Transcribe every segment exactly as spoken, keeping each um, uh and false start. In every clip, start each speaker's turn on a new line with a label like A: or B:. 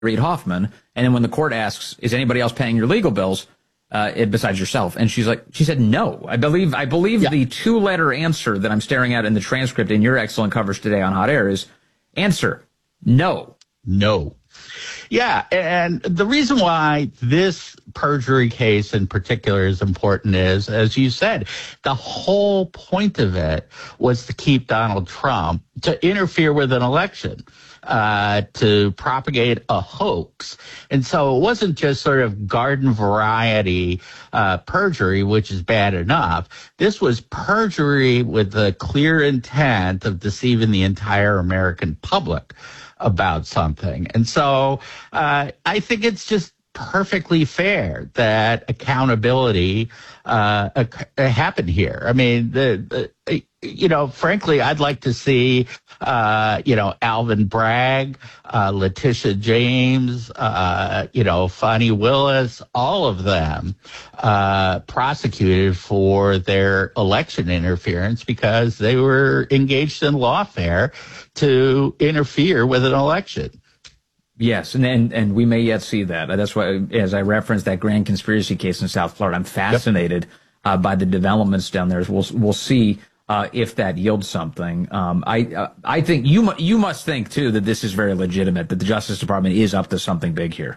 A: Reid Hoffman. And then when the court asks, is anybody else paying your legal bills uh, besides yourself? And she's like, she said, no. I believe, I believe yeah. the two letter answer that I'm staring at in the transcript in your excellent coverage today on Hot Air is answer, no.
B: No. Yeah, and the reason why this perjury case in particular is important is, as you said, the whole point of it was to keep Donald Trump, to interfere with an election, uh, to propagate a hoax. And so it wasn't just sort of garden variety uh, perjury, which is bad enough. This was perjury with the clear intent of deceiving the entire American public about something. And so uh, I think it's just perfectly fair that accountability uh, uh, happened here. I mean, the, the you know, frankly, I'd like to see, uh, you know, Alvin Bragg, uh, Letitia James, uh, you know, Fani Willis, all of them uh, prosecuted for their election interference because they were engaged in lawfare to interfere with an election.
A: Yes, and, and and we may yet see that. That's why, as I referenced that grand conspiracy case in South Florida, I'm fascinated yep. uh, by the developments down there. We'll we'll see uh, if that yields something. Um, I uh, I think you mu- you must think too that this is very legitimate, that the Justice Department is up to something big here.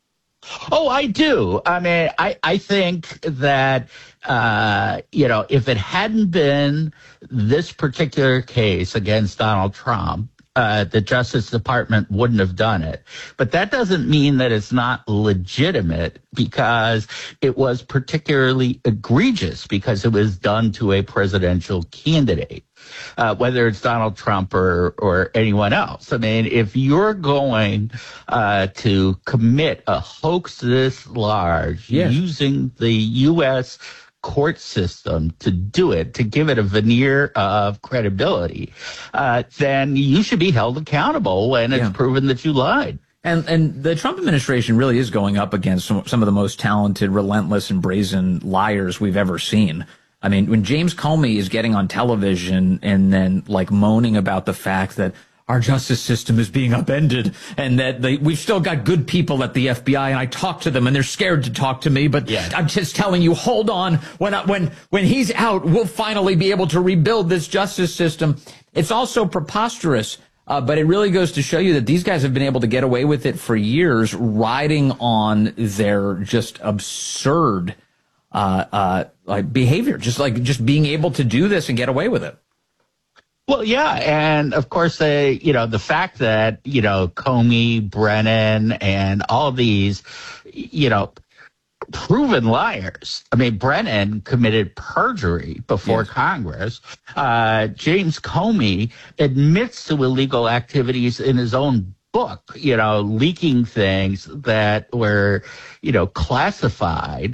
B: Oh, I do. I mean, I I think that uh, you know, if it hadn't been this particular case against Donald Trump, Uh, the Justice Department wouldn't have done it. But that doesn't mean that it's not legitimate, because it was particularly egregious because it was done to a presidential candidate, uh, whether it's Donald Trump or, or anyone else. I mean, if you're going uh, to commit a hoax this large yes. using the U S court system to do it, to give it a veneer of credibility, uh, then you should be held accountable when it's yeah. proven that you lied.
A: And and the Trump administration really is going up against some, some of the most talented, relentless, and brazen liars we've ever seen. I mean, when James Comey is getting on television and then like moaning about the fact that our justice system is being upended and that they, we've still got good people at the F B I, and I talk to them and they're scared to talk to me, but yeah. I'm just telling you, hold on. When, I, when, when he's out, we'll finally be able to rebuild this justice system. It's also preposterous, uh, but it really goes to show you that these guys have been able to get away with it for years, riding on their just absurd, uh, uh, like behavior, just like just being able to do this and get away with it.
B: Well, yeah, and of course, they, you know, the fact that, you know, Comey, Brennan, and all these, you know, proven liars. I mean, Brennan committed perjury before yes. Congress. Uh, James Comey admits to illegal activities in his own book, you know, leaking things that were, you know, classified,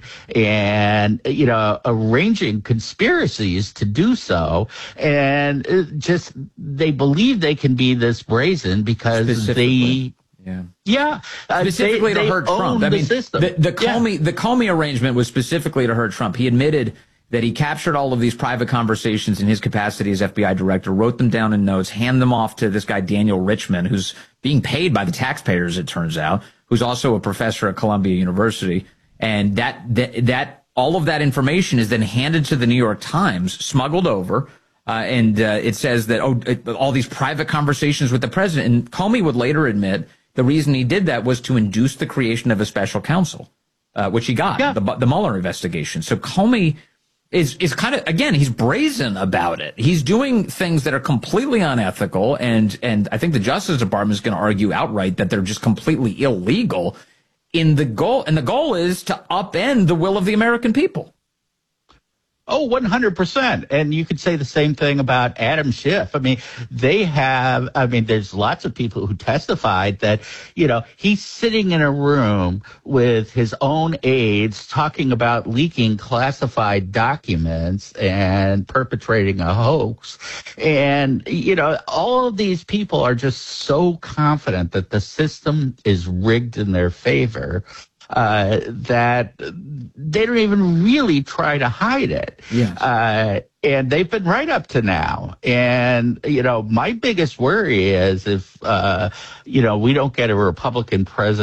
B: and, you know, arranging conspiracies to do so. And just, they believe they can be this brazen because they,
A: yeah,
B: yeah, uh,
A: specifically
B: they,
A: to hurt Trump. I
B: the
A: mean,
B: system.
A: the, the Comey,
B: yeah.
A: the Comey arrangement was specifically to hurt Trump. He admitted that he captured all of these private conversations in his capacity as F B I director, wrote them down in notes, hand them off to this guy, Daniel Richman, who's being paid by the taxpayers, it turns out, who's also a professor at Columbia University. And that, that, that all of that information is then handed to the New York Times, smuggled over. Uh, and uh, it says that, oh, it, all these private conversations with the president. And Comey would later admit the reason he did that was to induce the creation of a special counsel, uh, which he got, yeah. the, the Mueller investigation. So Comey is is kind of, again, he's brazen about it. He's doing things that are completely unethical, and and I think the Justice Department is going to argue outright that they're just completely illegal. In the goal, and the goal is to upend the will of the American people.
B: Oh, one hundred percent. And you could say the same thing about Adam Schiff. I mean, they have, I mean, there's lots of people who testified that, you know, he's sitting in a room with his own aides talking about leaking classified documents and perpetrating a hoax. And, you know, all of these people are just so confident that the system is rigged in their favor. uh, that they don't even really try to hide it.
A: Yes.
B: Uh, and they've been right up to now. And, you know, my biggest worry is if, uh, you know, we don't get a Republican president